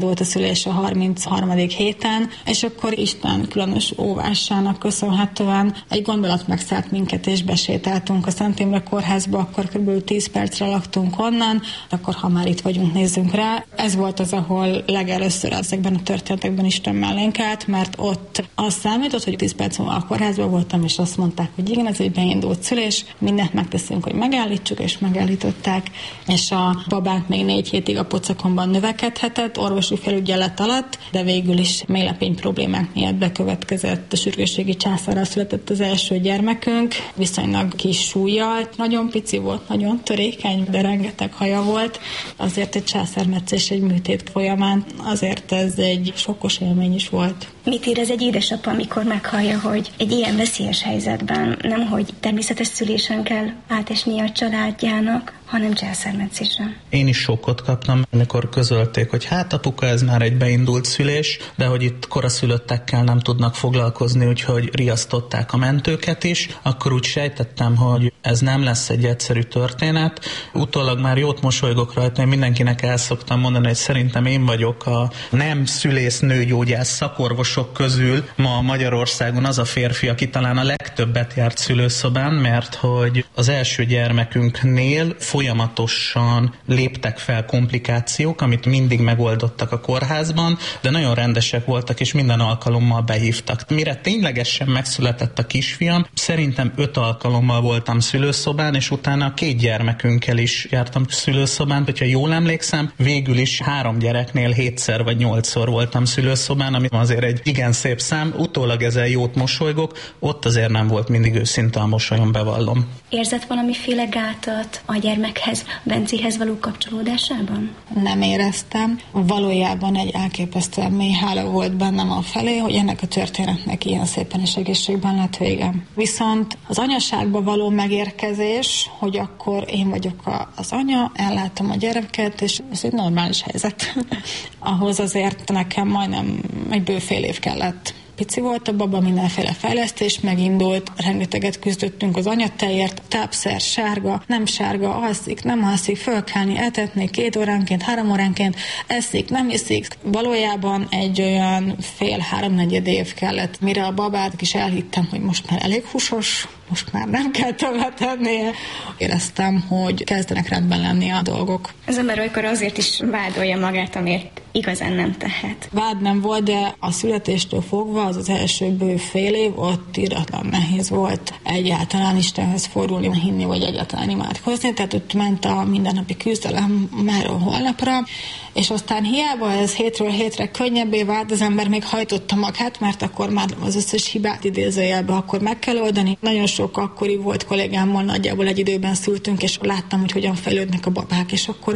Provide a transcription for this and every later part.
volt a szülés a 33. héten, és akkor Isten különös óvásának köszönhetően egy gondolat megszállt minket, és besétáltunk a Szent Imre Kórházba, akkor kb. 10 percre laktunk onnan, akkor ha már itt vagyunk, nézzünk rá. Ez volt az, ahol legelőször ezekben a történetekben Isten mellénk állt, mert ott az számított, hogy 10 perc múlva a kórházban voltam, és azt mondták, hogy igen, ez egy beindult szülés, mindent megteszünk, hogy megállítsuk, és megállították, és a babánk még 4 hétig a pocakomban növekedhetett, orvosi felügyelet alatt, de végül is méhlepény problémák miatt bekövetkezett. A sürgősségi császárral született az első gyermekünk, viszonylag kis súllyal, nagyon pici volt, nagyon törékeny, de rengeteg haja volt. Azért egy császármetszés egy műtét folyamán, azért ez egy sokkos élmény is volt. Mit érez egy édesapa, amikor meghallja, hogy egy ilyen veszélyes helyzetben nemhogy természetes szülésen kell átesnie a családjának, hanem császármetszésen? Én is sokkot kaptam, amikor közölték, hogy hát apuka, ez már egy beindult szülés, de hogy itt koraszülöttekkel nem tudnak foglalkozni, úgyhogy riasztották a mentőket is, akkor úgy sejtettem, hogy ez nem lesz egy egyszerű történet. Utólag már jót mosolygok rajta, én mindenkinek el szoktam mondani, hogy szerintem én vagyok a nem szülész nőgyógyász szakorvosok közül ma Magyarországon az a férfi, aki talán a legtöbbet járt szülőszobán, mert hogy az első gyermekünknél folyamatosan léptek fel komplikációk, amit mindig megoldottak a kórházban, de nagyon rendesek voltak, és minden alkalommal behívtak. Mire ténylegesen megszületett a kisfiam, szerintem 5 alkalommal voltam szülőszobán, és utána 2 gyermekünkkel is jártam szülőszobán, hogyha jól emlékszem, végül is 3 gyereknél 7-szer vagy 8-szor voltam szülőszobán, ami azért egy igen szép szám, utólag ezzel jót mosolygok, ott azért nem volt mindig őszinte a mosolyom, bevallom. Érzett valamiféle gátat a gyermekhez, Bencihez való kapcsolódásában? Nem éreztem. Valójában egy elképesztően mély hála volt bennem afelé, hogy ennek a történetnek ilyen szépen és egészségben lett vége. Viszont az anyaságba való megérkezés, hogy akkor én vagyok az anya, ellátom a gyereket, és ez egy normális helyzet. Ahhoz azért nekem majdnem egy bő fél év kellett. Pici volt a baba, mindenféle fejlesztés megindult, rengeteget küzdöttünk az anyatejért, tápszer, sárga, nem sárga, alszik, nem alszik, fölkelni, etetni 2 óránként, 3 óránként, eszik, nem iszik. Valójában egy olyan fél-háromnegyed év kellett, mire a babát is elhittem, hogy most már elég húsos, most már nem kell többet ennie. Éreztem, hogy kezdenek rendben lenni a dolgok. Az ember olykor azért is vádolja magát, amért igazán nem tehet. Vád nem volt, de a születéstől fogva az első bő fél év ott iratlan nehéz volt egyáltalán Istenhez fordulni, hinni, vagy egyáltalán imádkozni. Tehát ott ment a mindennapi küzdelem máról holnapra, és aztán hiába ez hétről hétre könnyebbé vált, az ember még hajtotta magát, mert akkor már az összes hibát idézőjelbe akkor meg kell oldani. Nagyon sok akkori volt kollégámmal, nagyjából egy időben szültünk, és láttam, hogy hogyan fejlődnek a babák, és akkor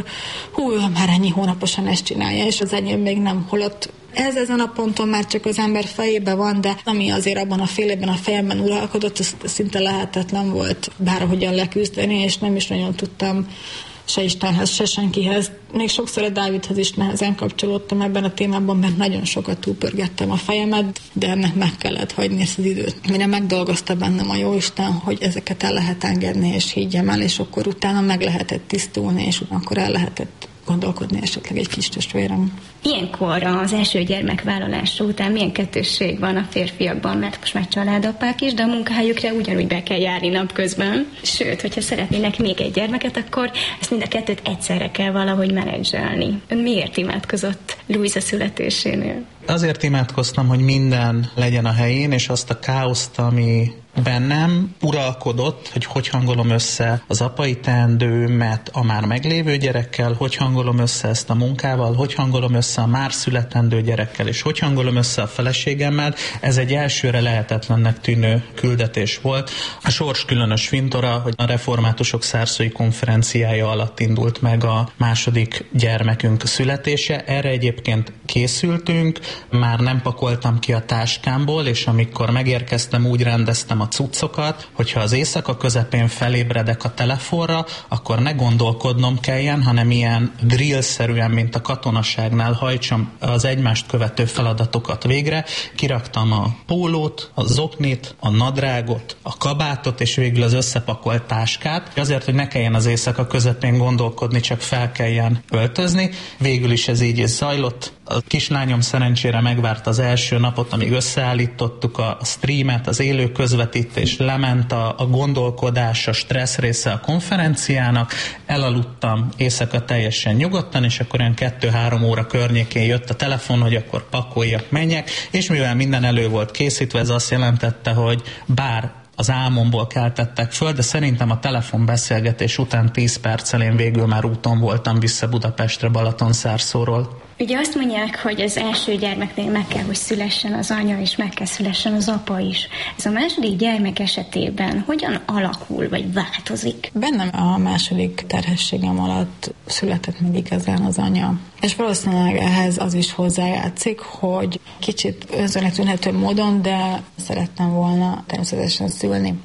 már ennyi hónaposan ezt csinálja, és az enyém még nem, holott ez ezen a ponton már csak az ember fejében van, de ami azért abban a fél évben a fejemben uralkodott, az szinte lehetetlen volt bárhogyan leküzdeni, és nem is nagyon tudtam se Istenhez, se senkihez. Még sokszor a Dávidhez is nehezen kapcsolódtam ebben a témában, mert nagyon sokat túlpörgettem a fejemet, de ennek meg kellett hagyni ezt az időt. Mire megdolgozta bennem a Jóisten, hogy ezeket el lehet engedni, és higgyem el, és akkor utána meg lehetett tisztulni, és akkor el lehetett gondolkodni esetleg egy kis testvérem. Ilyenkor az első gyermek vállalása után milyen kettősség van a férfiakban, mert most már családapák is, de a munkahelyükre ugyanúgy be kell járni napközben. Sőt, hogyha szeretnének még egy gyermeket, akkor ezt mind a kettőt egyszerre kell valahogy menedzselni. Ön miért imádkozott Luisa születésénél? Azért imádkoztam, hogy minden legyen a helyén, és azt a káoszt, ami bennem uralkodott, hogy hangolom össze az apai teendőmet a már meglévő gyerekkel, hogy hangolom össze ezt a munkával, hogy hangolom össze a már születendő gyerekkel, és hogy hangolom össze a feleségemmel. Ez egy elsőre lehetetlennek tűnő küldetés volt. A sors különös fintora, hogy a reformátusok szárszói konferenciája alatt indult meg a második gyermekünk születése. Erre egyébként készültünk, már nem pakoltam ki a táskámból, és amikor megérkeztem, úgy rendeztem a cuccokat, hogyha az éjszaka közepén felébredek a telefonra, akkor ne gondolkodnom kelljen, hanem ilyen drill-szerűen, mint a katonaságnál hajtsam az egymást követő feladatokat végre. Kiraktam a pólót, a zoknit, a nadrágot, a kabátot, és végül az összepakolt táskát, azért, hogy ne kelljen az éjszaka közepén gondolkodni, csak fel kelljen öltözni. Végül is ez így is zajlott. A kislányom szerencsére megvárt az első napot, amíg összeállítottuk a streamet, az élő közvetítés, lement a gondolkodás, a stressz része a konferenciának, elaludtam éjszaka teljesen nyugodtan, és akkor olyan 2-3 óra környékén jött a telefon, hogy akkor pakoljak, menjek, és mivel minden elő volt készítve, ez azt jelentette, hogy bár az álmomból keltettek föl, de szerintem a telefonbeszélgetés után 10 perccel én végül már úton voltam vissza Budapestre Balatonszárszóról. Ugye azt mondják, hogy az első gyermeknél meg kell, hogy szülessen az anya, és meg kell szülessen az apa is. Ez a második gyermek esetében hogyan alakul, vagy változik? Bennem a második terhességem alatt született még igazán az anya. És valószínűleg ehhez az is hozzájátszik, hogy kicsit önzőnek tűnhető módon, de szerettem volna természetesen szülni.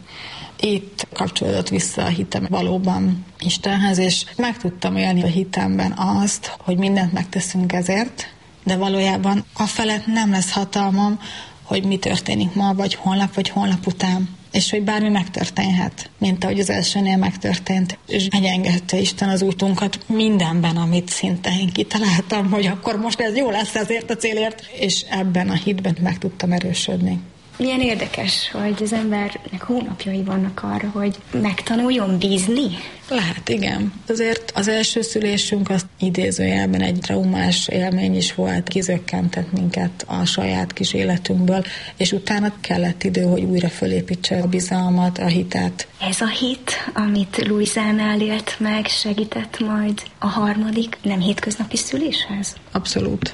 Itt kapcsolódott vissza a hitem valóban Istenhez, és meg tudtam élni a hitemben azt, hogy mindent megteszünk ezért, de valójában afelett nem lesz hatalmam, hogy mi történik ma, vagy holnap után. És hogy bármi megtörténhet, mint ahogy az elsőnél megtörtént. És megengedte Isten az útunkat mindenben, amit szinte én kitaláltam, hogy akkor most ez jó lesz ezért a célért, és ebben a hitben meg tudtam erősödni. Milyen érdekes, hogy az embernek hónapjai vannak arra, hogy megtanuljon bízni? Lehet, igen. Azért az első szülésünk az idézőjelben egy traumás élmény is volt, kizökkentett minket a saját kis életünkből, és utána kellett idő, hogy újra fölépítse a bizalmat, a hitet. Ez a hit, amit Luisánál élt meg, segített majd a harmadik, nem hétköznapi szüléshez? Abszolút.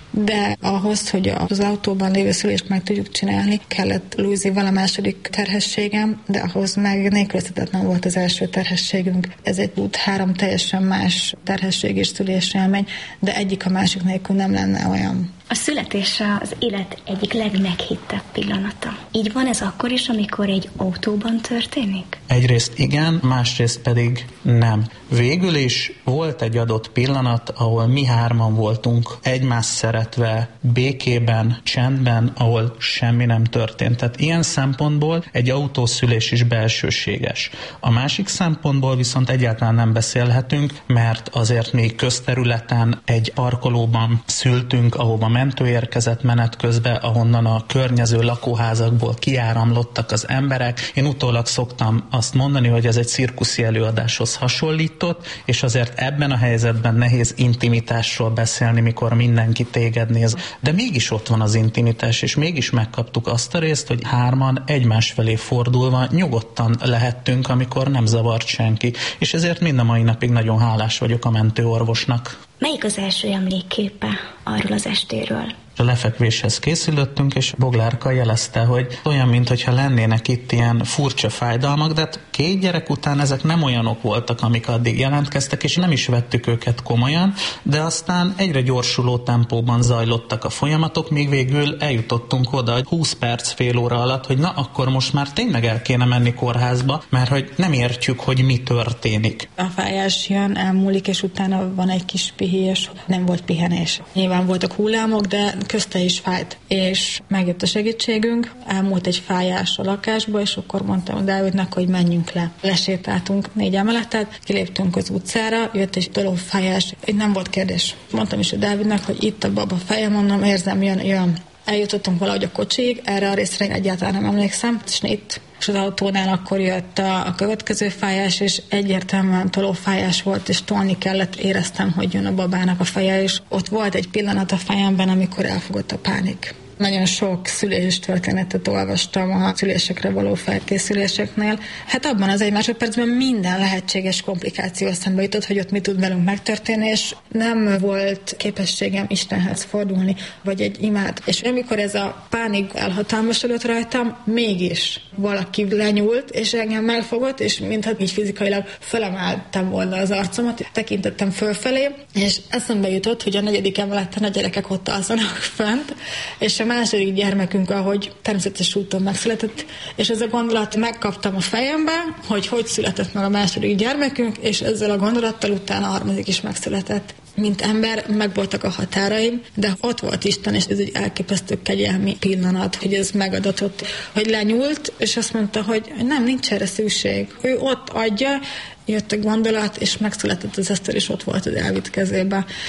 De ahhoz, hogy az autóban lévő szülést meg tudjuk csinálni, kellett Luizival a második terhességem, de ahhoz meg nélkülözhetetlen volt az első terhességünk. Ez egy 3 teljesen más terhesség és szülésélmény, de egyik a másik nélkül nem lenne olyan. A születés az élet egyik legmeghittebb pillanata. Így van ez akkor is, amikor egy autóban történik? Egyrészt igen, másrészt pedig nem. Végül is volt egy adott pillanat, ahol mi 3 voltunk egymást szeretve, békében, csendben, ahol semmi nem történt. Tehát ilyen szempontból egy autószülés is belsőséges. A másik szempontból viszont egyáltalán nem beszélhetünk, mert azért még közterületen egy parkolóban szültünk, ahova mentő érkezett menet közben, ahonnan a környező lakóházakból kiáramlottak az emberek. Én utólag szoktam azt mondani, hogy ez egy cirkuszi előadáshoz hasonlított, és azért ebben a helyzetben nehéz intimitásról beszélni, mikor mindenki téged néz. De mégis ott van az intimitás, és mégis megkaptuk azt a részt, hogy 3 egymás felé fordulva nyugodtan lehettünk, amikor nem zavart senki. És ezért mind a mai napig nagyon hálás vagyok a mentőorvosnak. Melyik az első emlékképe arról az estéről? A lefekvéshez készülöttünk, és Boglárka jelezte, hogy olyan, mintha lennének itt ilyen furcsa fájdalmak, de 2 gyerek után ezek nem olyanok voltak, amik addig jelentkeztek, és nem is vettük őket komolyan, de aztán egyre gyorsuló tempóban zajlottak a folyamatok, míg végül eljutottunk oda, hogy 20 perc, fél óra alatt, hogy na, akkor most már tényleg el kéne menni kórházba, mert hogy nem értjük, hogy mi történik. A fájás jön, elmúlik, és utána van egy kis pihés, nem volt pihenés. Nyilván voltak hullámok, de közte is fájt, és megjött a segítségünk, elmúlt egy fájás a lakásba, és akkor mondtam Dávidnak, hogy menjünk le. Lesétáltunk 4 emeletet, kiléptünk az utcára, jött egy dologfájás, nem volt kérdés. Mondtam is a Dávidnak, hogy itt a baba feje, mondom, érzem, jön. Eljutottunk valahogy a kocsiig, erre a részre egyáltalán nem emlékszem, és itt. És az autónál akkor jött a következő fájás, és egyértelműen tolófájás volt, és tolni kellett, éreztem, hogy jön a babának a feje, és ott volt egy pillanat a fejemben, amikor elfogott a pánik. Nagyon sok szülés történetet olvastam a szülésekre való felkészüléseknél. Hát abban az 1 másodpercben minden lehetséges komplikáció eszembe jutott, hogy ott mi tud velünk megtörténni, és nem volt képességem Istenhez fordulni, vagy egy imát. És amikor ez a pánik elhatalmasodott rajtam, mégis valaki lenyúlt, és engem megfogott, és mintha így fizikailag felemeltem volna az arcomat, tekintettem fölfelé, és eszembe jutott, hogy a 4. emeleten a gyerekek ott alszanak fent, és a második gyermekünk, ahogy természetes úton megszületett, és ez a gondolat megkaptam a fejembe, hogy született meg a második gyermekünk, és ezzel a gondolattal utána a harmadik is megszületett. Mint ember megvoltak a határaim, de ott volt Isten, és ez egy elképesztő kegyelmi pillanat, hogy ez megadatott, hogy lenyúlt, és azt mondta, hogy nem, nincs erre szükség. Ő ott adja, jött a gondolat, és megszületett az Eszter, és ott volt a Dávid kezébe.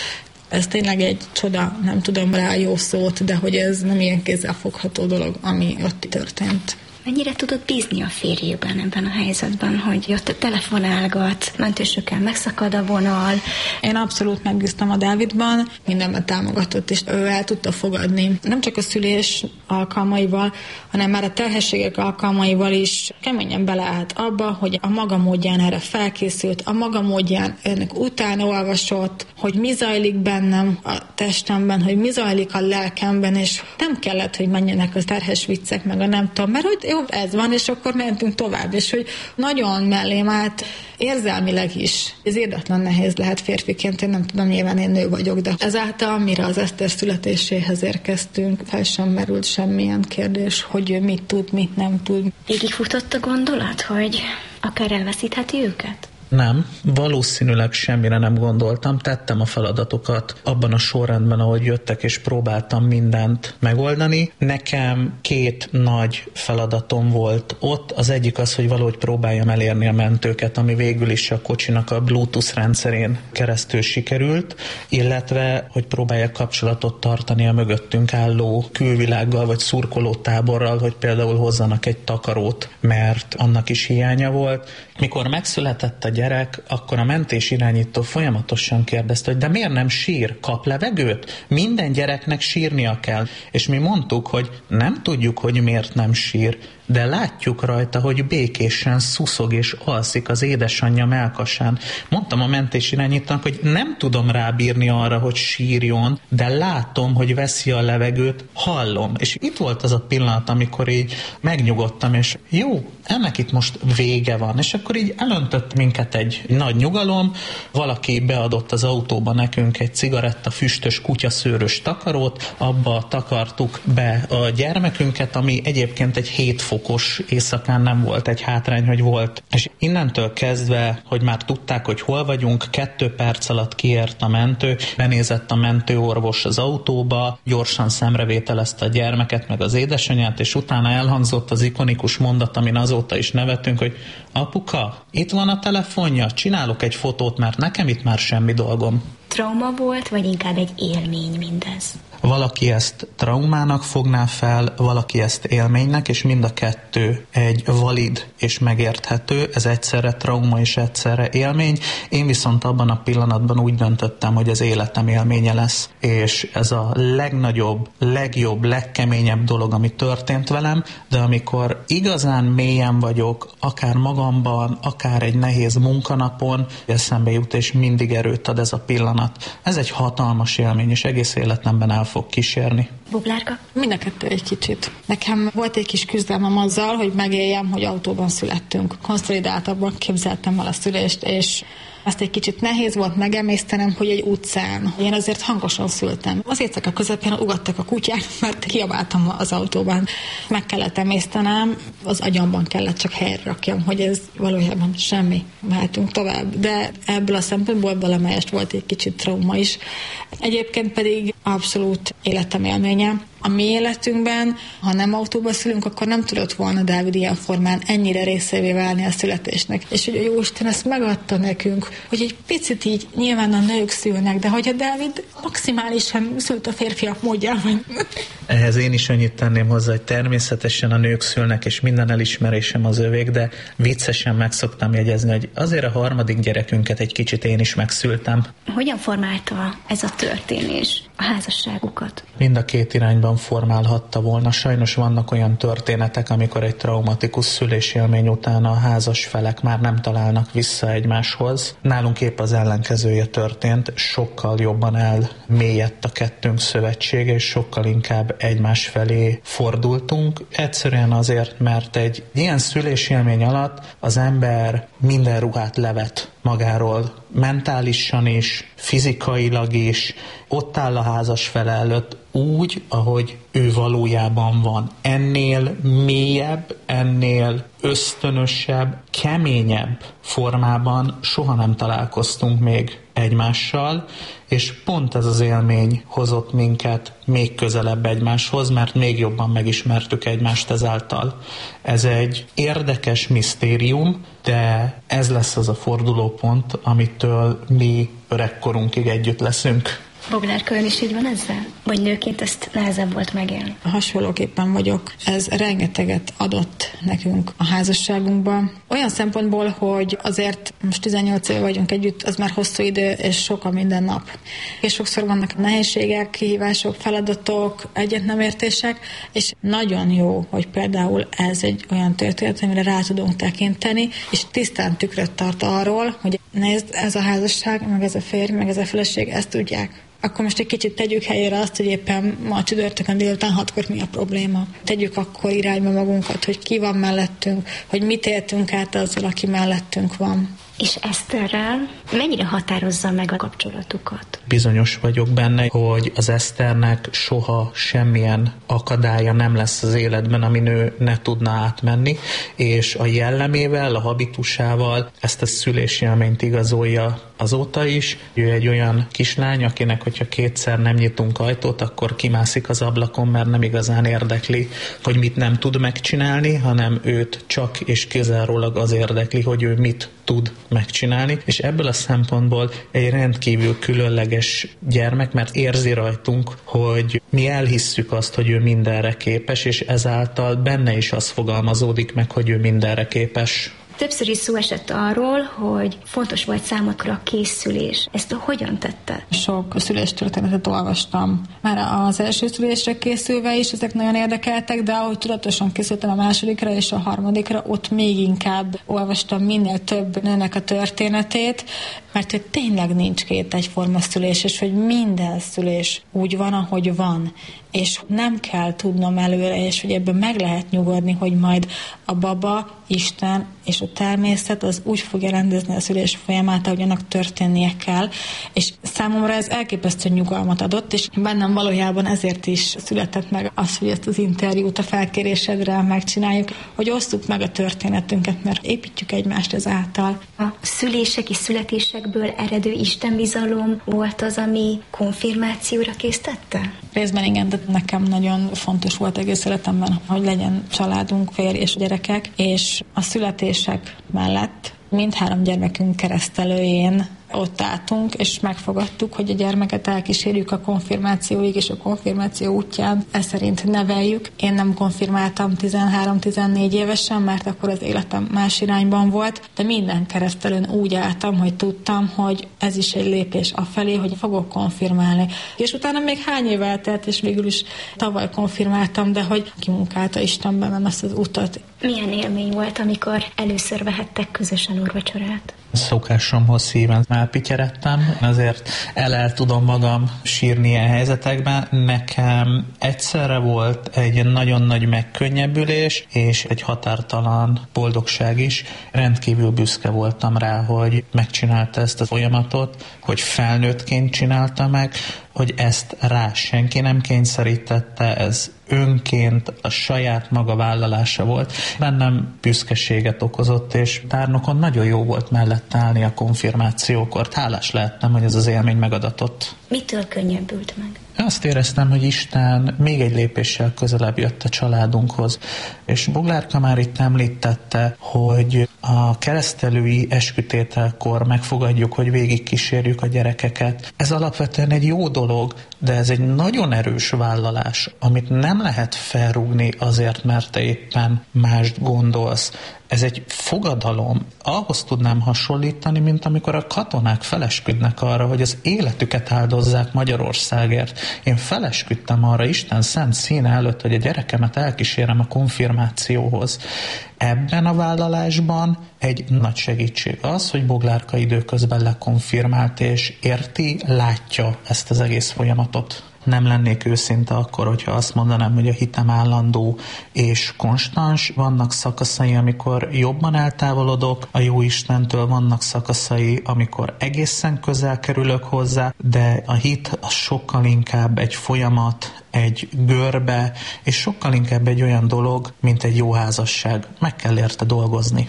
Ez tényleg egy csoda, nem tudom rá jó szót, de hogy ez nem ilyen kézzelfogható dolog, ami ott történt. Mennyire tudod bízni a férjében ebben a helyzetben, hogy ott telefonálgat, mentősökkel megszakad a vonal? Én abszolút megbíztam a Dávidban, mindenben támogatott, és ő el tudta fogadni. Nem csak a szülés alkalmaival, hanem már a terhességek alkalmaival is keményen beleállt abba, hogy a maga módján erre felkészült, a maga módján ennek utána olvasott, hogy mi zajlik bennem a testemben, hogy mi zajlik a lelkemben, és nem kellett, hogy menjenek a terhes viccek, meg a nem tudom, mert hogy jó, ez van, és akkor mentünk tovább, és hogy nagyon mellém állt érzelmileg is. Ez irdatlan nehéz lehet férfiként, én nem tudom, nyilván én nő vagyok, de ezáltal, mire az Eszter születéséhez érkeztünk, fel sem merült semmilyen kérdés, hogy ő mit tud, mit nem tud. Végigfutott a gondolat, hogy akár elveszítheti őket? Nem, valószínűleg semmire nem gondoltam, tettem a feladatokat abban a sorrendben, ahogy jöttek, és próbáltam mindent megoldani. Nekem 2 nagy feladatom volt ott, az egyik az, hogy valahogy próbáljam elérni a mentőket, ami végül is a kocsinak a Bluetooth rendszerén keresztül sikerült, illetve, hogy próbálják kapcsolatot tartani a mögöttünk álló külvilággal, vagy szurkolótáborral, hogy például hozzanak egy takarót, mert annak is hiánya volt. Mikor megszületett a gyerek, akkor a mentés irányító folyamatosan kérdezte, hogy de miért nem sír? Kap levegőt? Minden gyereknek sírnia kell. És mi mondtuk, hogy nem tudjuk, hogy miért nem sír, de látjuk rajta, hogy békésen szuszog és alszik az édesanyja mellkasán. Mondtam a mentés irányítónak, hogy nem tudom rábírni arra, hogy sírjon, de látom, hogy veszi a levegőt, hallom. És itt volt az a pillanat, amikor így megnyugodtam, és jó, ennek itt most vége van. És akkor így elöntött minket egy nagy nyugalom, valaki beadott az autóba nekünk egy cigaretta füstös kutyaszőrös takarót, abba takartuk be a gyermekünket, ami egyébként egy 7 fokos éjszakán nem volt egy hátrány, hogy volt. És innentől kezdve, hogy már tudták, hogy hol vagyunk, 2 perc alatt kiért a mentő, benézett a mentőorvos az autóba, gyorsan szemrevételezte a gyermeket, meg az édesanyját, és utána elhangzott az ikonikus mondat, amin azóta is nevetünk, hogy apuka, itt van a telefonja, csinálok egy fotót, mert nekem itt már semmi dolgom. Trauma volt, vagy inkább egy élmény mindez? Valaki ezt traumának fogná fel, valaki ezt élménynek, és mind a 2 egy valid és megérthető, ez egyszerre trauma és egyszerre élmény. Én viszont abban a pillanatban úgy döntöttem, hogy ez életem élménye lesz, és ez a legnagyobb, legjobb, legkeményebb dolog, ami történt velem, de amikor igazán mélyen vagyok, akár magamban, akár egy nehéz munkanapon, eszembe jut, és mindig erőt ad ez a pillanat. Ez egy hatalmas élmény, és egész életemben el fog kísérni. Bublárka? Mind a 2 egy kicsit. Nekem volt egy kis küzdelmem azzal, hogy megéljem, hogy autóban születtünk. Konszolidáltabban képzeltem el a szülést, és azt egy kicsit nehéz volt megemésztenem, hogy egy utcán. Én azért hangosan szültem. Az éjszaka közepén ugattak a kutyák, mert kiabáltam az autóban. Meg kellett emésztenem, az agyamban kellett csak helyre rakjam, hogy ez valójában semmi. Mehetünk tovább. De ebből a szempontból valamelyest volt egy kicsit trauma is. Egyébként pedig abszolút életem élménye. A mi életünkben, ha nem autóba szülünk, akkor nem tudott volna Dávid ilyen formán ennyire részévé válni a születésnek. És hogy a Jóisten ezt megadta nekünk, hogy egy picit így nyilván a nők szülnek, de hogy a Dávid maximálisan szült a férfiak módjában. Ehhez én is annyit tenném hozzá, hogy természetesen a nők szülnek, és minden elismerésem az övék, de viccesen meg szoktam jegyezni, hogy azért a 3. gyerekünket egy kicsit én is megszültem. Hogyan formálta ez a történés a házasságukat? Mind a 2 irányban formálhatta volna. Sajnos vannak olyan történetek, amikor egy traumatikus szülésélmény után a házas felek már nem találnak vissza egymáshoz. Nálunk épp az ellenkezője történt, sokkal jobban elmélyedt a 2 szövetsége, és sokkal inkább egymás felé fordultunk. Egyszerűen azért, mert egy ilyen szülésélmény alatt az ember minden ruhát levet magáról, mentálisan is, fizikailag is, ott áll a házas fele előtt úgy, ahogy ő valójában van. Ennél mélyebb, ennél ösztönösebb, keményebb formában soha nem találkoztunk még egymással, és pont ez az élmény hozott minket még közelebb egymáshoz, mert még jobban megismertük egymást ezáltal. Ez egy érdekes misztérium, de ez lesz az a fordulópont, amitől mi öregkorunkig együtt leszünk. Boglárka, ön is így van ezzel? Vagy nőként ezt nehezebb volt megélni? Hasonlóképpen vagyok. Ez rengeteget adott nekünk a házasságunkban. Olyan szempontból, hogy azért most 18 éve vagyunk együtt, az már hosszú idő, és sok a minden nap. És sokszor vannak nehézségek, kihívások, feladatok, egyetnemértések, és nagyon jó, hogy például ez egy olyan történet, amire rá tudunk tekinteni, és tisztán tükröt tart arról, hogy nézd, ez a házasság, meg ez a férj, meg ez a feleség, ezt tudják. Akkor most egy kicsit tegyük helyére azt, hogy éppen ma csütörtökön délután 6-kor mi a probléma. Tegyük akkor irányba magunkat, hogy ki van mellettünk, hogy mit éltünk át azzal, aki mellettünk van. És Eszterrel mennyire határozza meg a kapcsolatukat? Bizonyos vagyok benne, hogy az Eszternek soha semmilyen akadálya nem lesz az életben, amin ő ne tudna átmenni, és a jellemével, a habitusával ezt a szülési élményt igazolja azóta is. Ő egy olyan kislány, akinek, hogyha kétszer nem nyitunk ajtót, akkor kimászik az ablakon, mert nem igazán érdekli, hogy mit nem tud megcsinálni, hanem őt csak és kizárólag az érdekli, hogy ő mit tud megcsinálni, és ebből a szempontból egy rendkívül különleges gyermek, mert érzi rajtunk, hogy mi elhisszük azt, hogy ő mindenre képes, és ezáltal benne is az fogalmazódik meg, hogy ő mindenre képes. Többször is szó esett arról, hogy fontos volt számodra a készülés. Ezt hogyan tette? Sok szüléstörténetet olvastam. Már az első szülésre készülve is ezek nagyon érdekeltek, de ahogy tudatosan készültem a másodikra és a harmadikra, ott még inkább olvastam minél több nőnek a történetét, mert hogy tényleg nincs két egyforma szülés, és hogy minden szülés úgy van, ahogy van. És nem kell tudnom előre, és hogy ebben meg lehet nyugodni, hogy majd a baba, Isten és a természet az úgy fogja rendezni a szülés folyamát, ahogy annak történnie kell. És számomra ez elképesztő nyugalmat adott, és bennem valójában ezért is született meg az, hogy ezt az interjút a felkérésedre megcsináljuk, hogy osztuk meg a történetünket, mert építjük egymást ezáltal. A szülések és születésekből eredő istenbizalom volt az, ami konfirmációra késztette? Részben igen, de nekem nagyon fontos volt egész életemben, hogy legyen családunk, férj és gyerekek, és a születések mellett mindhárom gyermekünk keresztelőjén ott álltunk, és megfogadtuk, hogy a gyermeket elkísérjük a konfirmációig, és a konfirmáció útján ezt szerint neveljük. Én nem konfirmáltam 13-14 évesen, mert akkor az életem más irányban volt, de minden keresztelőn úgy álltam, hogy tudtam, hogy ez is egy lépés afelé, hogy fogok konfirmálni. És utána még hány év eltelt, és végül is tavaly konfirmáltam, de hogy kimunkálta Isten bennem ezt az utat. Milyen élmény volt, amikor először vehettek közösen úrvacsorát? Szokásomhoz híven elpityeredtem, azért el tudom magam sírni ilyen helyzetekben. Nekem egyszerre volt egy nagyon nagy megkönnyebbülés, és egy határtalan boldogság is. Rendkívül büszke voltam rá, hogy megcsinálta ezt a folyamatot, hogy felnőttként csinálta meg, hogy ezt rá senki nem kényszerítette, ez önként a saját maga vállalása volt. Bennem büszkeséget okozott, és tárnokon nagyon jó volt mellett állni a konfirmációkor. Hálás lehettem, hogy ez az élmény megadatott. Mitől könnyebbült meg? Azt éreztem, hogy Isten még egy lépéssel közelebb jött a családunkhoz, és Boglárka már itt említette, hogy a keresztelői eskütételkor megfogadjuk, hogy végigkísérjük a gyerekeket. Ez alapvetően egy jó dolog, de ez egy nagyon erős vállalás, amit nem lehet felrúgni azért, mert te éppen mást gondolsz. Ez egy fogadalom. Ahhoz tudnám hasonlítani, mint amikor a katonák felesküdnek arra, hogy az életüket áldozzák Magyarországért. Én felesküdtem arra Isten szent színe előtt, hogy a gyerekemet elkísérem a konfirmációhoz. Ebben a vállalásban egy nagy segítség az, hogy Boglárka időközben lekonfirmált, és érti, látja ezt az egész folyamatot. Nem lennék őszinte akkor, hogyha azt mondanám, hogy a hitem állandó és konstans. Vannak szakaszai, amikor jobban eltávolodok a jó Istentől, vannak szakaszai, amikor egészen közel kerülök hozzá, de a hit az sokkal inkább egy folyamat, egy görbe, és sokkal inkább egy olyan dolog, mint egy jó házasság. Meg kell érte dolgozni.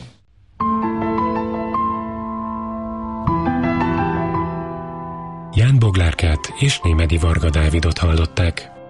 Ján Boglárkát és Némedy Varga Dávidot hallották.